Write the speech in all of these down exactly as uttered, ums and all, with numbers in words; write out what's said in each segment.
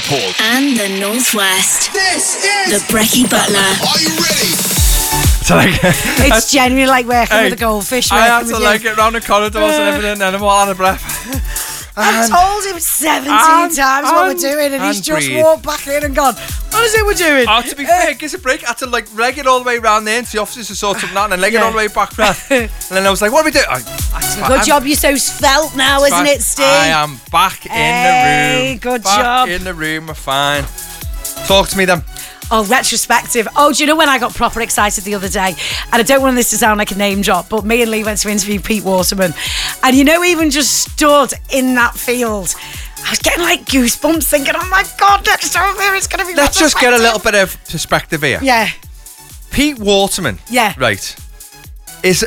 Paul. And the Northwest. This is The Brekkie Butler. Are you ready? So like, It's genuinely like working Hey, with a goldfish. I had working to with like you. get round the corridors and everything, and I'm all out of breath. I've And- told him seventeen and- times what we're and- doing, and he's and just breathe. walked back in and gone, what is it we're doing? Oh, to be fair, gives a break. I had to like leg it all the way round there into the offices to sort something out, and then leg it Yeah. all the way back round. And then I was like, what are we doing? I, I, Good I'm job, you're so svelte now, isn't back- it, Steve? I am back Hey, in the room. good back job. in the room, we're fine. Talk to me then. Oh, retrospective. Oh, do you know when I got proper excited the other day? And I don't want this to sound like a name drop, but me and Lee went to interview Pete Waterman. And you know, even just stood in that field, I was getting like goosebumps thinking, oh my God, next over it's going to be Let's just get a little retrospective. bit of perspective here. Yeah, Pete Waterman, yeah. right, is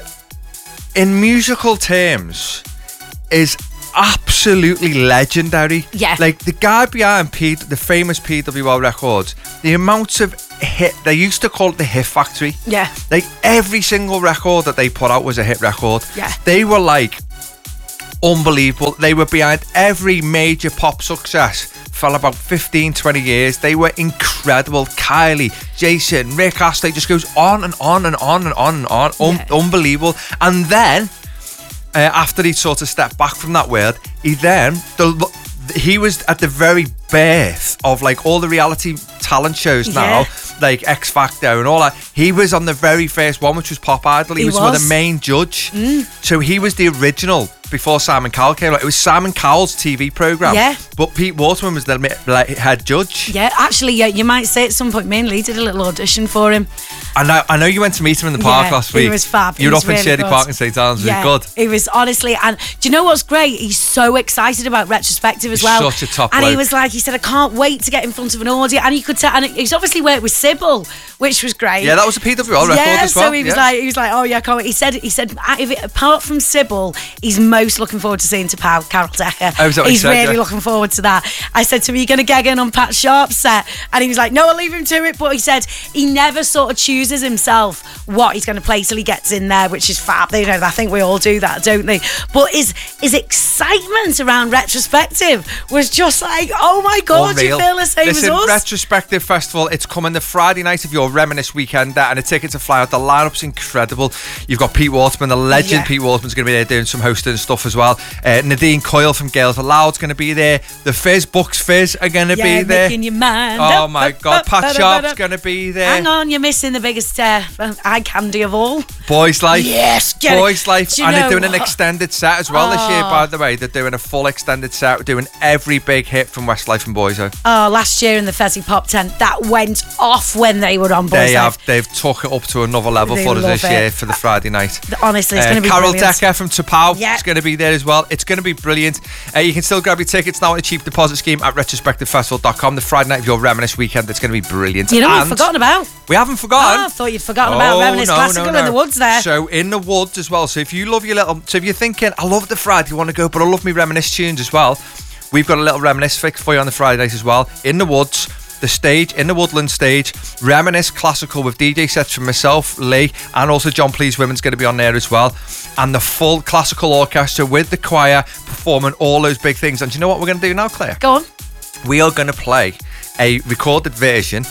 in musical terms is absolutely legendary. Yeah. Like the guy behind P, the famous P W L records, the amount of hit, they used to call it the hit factory. Yeah. Like every single record that they put out was a hit record. Yeah. They were like unbelievable. They were behind every major pop success for about fifteen, twenty years. They were incredible. Kylie, Jason, Rick Astley, just goes on and on and on and on and on. Un- Yeah. Unbelievable. And then, uh, after he sort of stepped back from that world, he then, the, he was at the very birth of like all the reality talent shows now, Yeah. like X Factor and all that. He was on the very first one, which was Pop Idol. He, He was, one of was. the main judge. So he was the original before Simon Cowell came out. It was Simon Cowell's T V programme. Yeah. But Pete Waterman was the like, head judge. Yeah, actually, yeah, you might say at some point, me and Lee did a little audition for him. And I, I know you went to meet him in the park Yeah, last he week. was fab. You He were was up in really Shady good. Park in Saint Helens. Yeah, It was good. He was honestly, and do you know what's great? He's so excited about retrospective as He's well. such a top And he bloke. was like, he said, I can't wait to get in front of an audience. And you could tell, and he's obviously worked with Sybil, which was great. Yeah, that was a P W L record yeah, as well. so he was yeah. like, he was like, oh yeah, I can't wait. He said, he said, "Ah, if it, apart from Sybil, he's most looking forward to seeing to Pal Carol Decker. Oh, is that what he he's said, really yeah? looking forward to that. I said to him, are you going to get in on Pat Sharp's set? And he was like, no, I'll leave him to it. But he said he never sort of chooses himself what he's going to play till he gets in there, which is fab. You know, I think we all do that, don't they? But his his excitement around retrospective was just like, oh my God, Unreal. you feel the same Listen, as us? Retrospective Festival, it's coming the Friday night of your Reminisce weekend, and the tickets are fly out. The lineup's incredible. You've got Pete Waterman, the legend. Yeah. Pete Waterman's going to be there doing some hosting and stuff as well. Uh, Nadine Coyle from Girls Aloud's going to be there. The Fizz, Bucks Fizz are going to yeah, be there. making your mind Oh up, my up, God, up, Pat up, Sharp's up, up. going to be there. Hang on, you're missing the biggest uh, eye candy of all. Boys Life. Yes, get it. Boys Life. Do you And they're know doing an what? extended set as well this year, Oh. by the way. They're doing a full extended set. We're doing every big hit from Westlife and Boyzone. Oh, last year in the Fezzy Pop tent, that went off when they were on Boys They Life. have. They've took it up to another level They for us love this it. year for the Friday night. Honestly, it's Uh, going to be Carol brilliant. Decker from Tapau Yeah. is going to be there as well. It's going to be brilliant. Uh, you can still grab your tickets now on a cheap deposit scheme at retrospective festival dot com. The Friday night of your Reminisce weekend, it's going to be brilliant. You know what And we've forgotten about? We haven't forgotten. Oh, I thought you'd forgotten about Reminisce no, Classical no, no. in the woods there. So in the woods as well. So if you love your little, so if you're thinking, I love the Friday, you want to go, but I love me Reminisce tunes as well. We've got a little Reminisce fix for you on the Friday night as well. In the woods, the stage, in the Woodland stage, Reminisce Classical with D J sets from myself, Lee, and also John Please Women's going to be on there as well. And the full classical orchestra with the choir performing all those big things. And do you know what we're going to do now, Claire? Go on. We are going to play a recorded version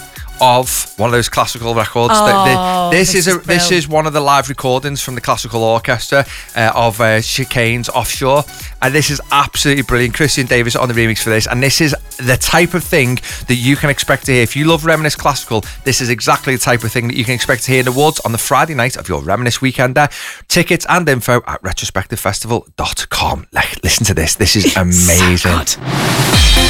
of one of those classical records. Oh, The- the- this, this is a is this brilliant. is one of the live recordings from the classical orchestra uh, of uh, Chicane's Offshore, and this is absolutely brilliant. Christian Davis on the remix for this, and this is the type of thing that you can expect to hear if you love Reminisce Classical. This is exactly the type of thing that you can expect to hear in the woods on the Friday night of your Reminisce weekend. There, tickets and info at retrospective festival dot com. Like, listen to this. This is amazing. So good.